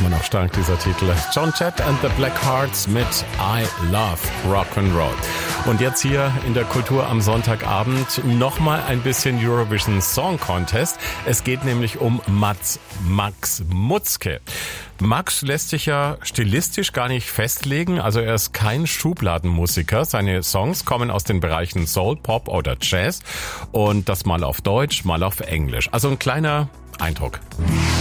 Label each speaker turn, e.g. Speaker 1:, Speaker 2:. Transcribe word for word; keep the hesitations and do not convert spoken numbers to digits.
Speaker 1: noch stark, dieser Titel. Joan Jett and the Blackhearts mit I Love Rock'n'Roll. Und jetzt hier in der Kultur am Sonntagabend nochmal ein bisschen Eurovision Song Contest. Es geht nämlich um Mats, Max Mutzke. Max lässt sich ja stilistisch gar nicht festlegen, also er ist kein Schubladenmusiker. Seine Songs kommen aus den Bereichen Soul, Pop oder Jazz und das mal auf Deutsch, mal auf Englisch. Also ein kleiner Eindruck.